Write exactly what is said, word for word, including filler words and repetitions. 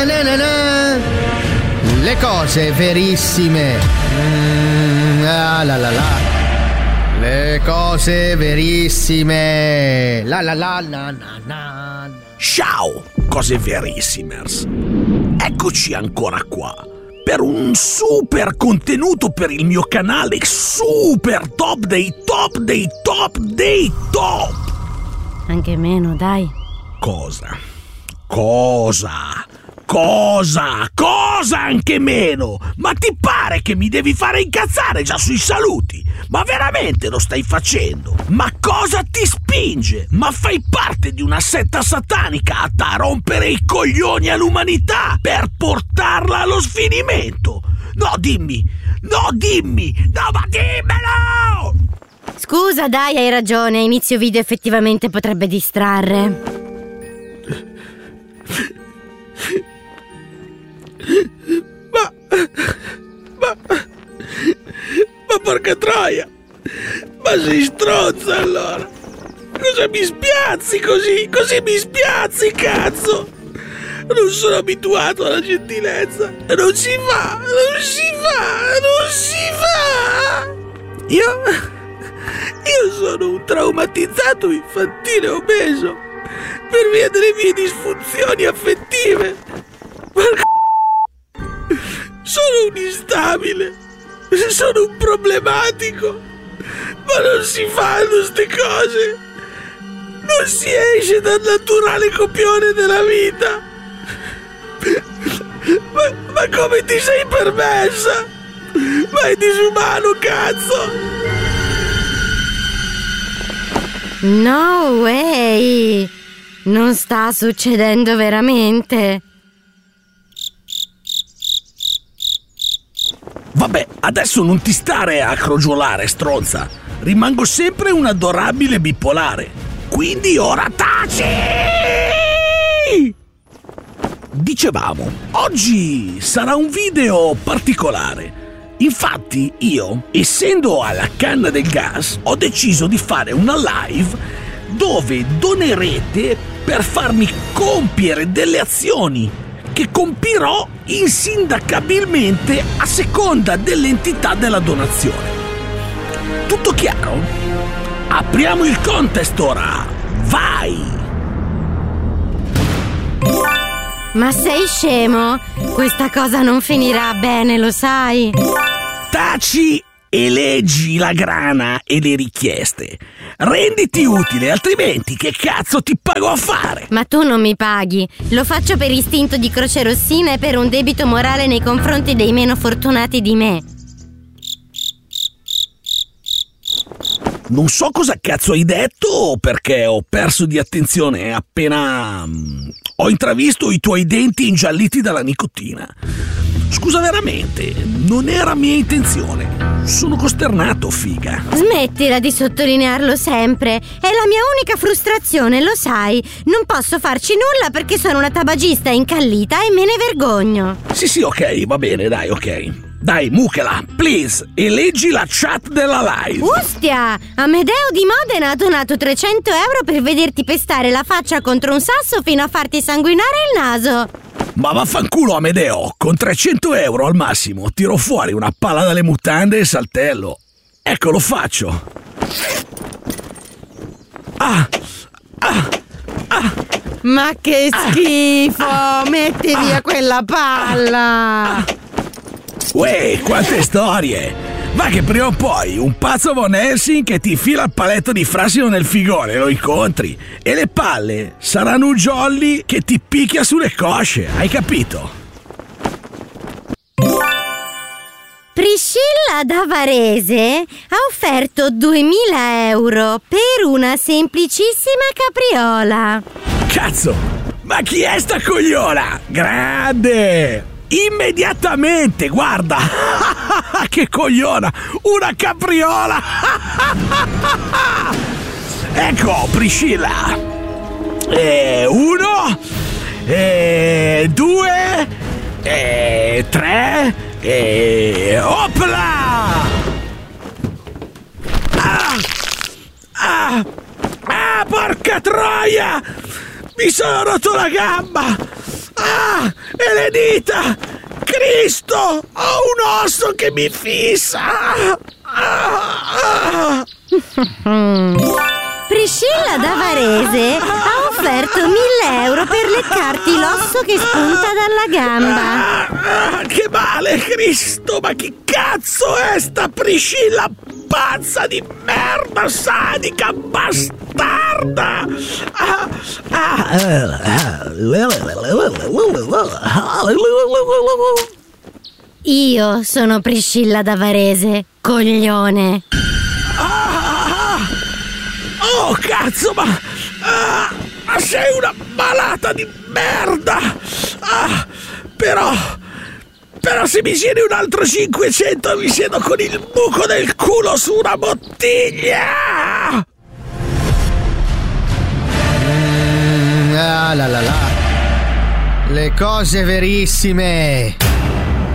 na na na. Le cose verissime. Mm, ah, la la la. Le cose verissime. La la la na na na. Ciao, cose verissimers. Eccoci ancora qua per un super contenuto per il mio canale, super top dei top dei top dei top. Anche meno, dai. Cosa? Cosa? Cosa? Cosa anche meno? Ma ti pare che mi devi fare incazzare già sui saluti? Ma veramente lo stai facendo? Ma cosa ti spinge? Ma fai parte di una setta satanica atta a rompere i coglioni all'umanità per portarla allo sfinimento? No, dimmi! No, dimmi! No, ma dimmelo! Scusa, dai, hai ragione. Inizio video effettivamente potrebbe distrarre. Ma, ma, ma porca troia, ma sei stronza allora, cosa mi spiazzi così, così mi spiazzi, cazzo, non sono abituato alla gentilezza, non si fa, non si fa, non si fa, io, io sono un traumatizzato infantile obeso per via delle mie disfunzioni affettive, porca. Sono un instabile, sono un problematico, ma non si fanno ste cose, non si esce dal naturale copione della vita. Ma, ma come ti sei permessa? Ma è disumano, cazzo! No way! Non sta succedendo veramente. Vabbè, adesso non ti stare a crogiolare, stronza. Rimango sempre un adorabile bipolare. Quindi ora taci! Dicevamo, oggi sarà un video particolare. Infatti io, essendo alla canna del gas, ho deciso di fare una live dove donerete per farmi compiere delle azioni che compirò insindacabilmente a seconda dell'entità della donazione. Tutto chiaro? Apriamo il contest ora! Vai! Ma sei scemo? Questa cosa non finirà bene, lo sai? Taci e leggi la grana e le richieste. Renditi utile, altrimenti che cazzo ti pago a fare? Ma tu non mi paghi. Lo faccio per istinto di Croce Rossina e per un debito morale nei confronti dei meno fortunati di me. Non so cosa cazzo hai detto, perché ho perso di attenzione appena um, ho intravisto i tuoi denti ingialliti dalla nicotina. Scusa, veramente, non era mia intenzione. Sono costernato, figa. Smettila di sottolinearlo sempre. È la mia unica frustrazione, lo sai. Non posso farci nulla perché sono una tabagista incallita e me ne vergogno. Sì, sì, ok, va bene, dai, ok. Dai, Mucala, please, e leggi la chat della live. Ustia! Amedeo di Modena ha donato trecento euro per vederti pestare la faccia contro un sasso fino a farti sanguinare il naso. Ma vaffanculo, Amedeo, con trecento euro al massimo tiro fuori una palla dalle mutande e saltello. Ecco, lo faccio. Ah! Ah! Ah! Ma che schifo! Ah, Metti ah, via quella palla! Ah, uè, quante storie! Va che prima o poi un pazzo Von Helsing che ti infila il paletto di frasino nel figone lo incontri e le palle saranno un jolly che ti picchia sulle cosce, hai capito? Priscilla da Varese ha offerto duemila euro per una semplicissima capriola. Cazzo, ma chi è sta cogliona? Grande! Immediatamente, guarda! Che cogliona! Una capriola! Ecco, Priscilla! E uno, e due, e tre, e opla! Ah! Ah! Ah, porca troia! Mi sono rotto la gamba! Ah, e le dita! Cristo! Ho un osso che mi fissa! Ah, ah. Priscilla da Varese ha offerto mille euro per leccarti l'osso che spunta dalla gamba. Ah, ah, che male, Cristo! Ma chi cazzo è sta Priscilla pazza di merda, sadica, bastarda! Ah, ah. Io sono Priscilla da Varese, coglione. Oh cazzo, ma, ah, ma sei una malata di merda! Ah, però, però se mi chiedi un altro cinquecento mi siedo con il buco del culo su una bottiglia! Mm, ah, la, la, la. Le cose verissime.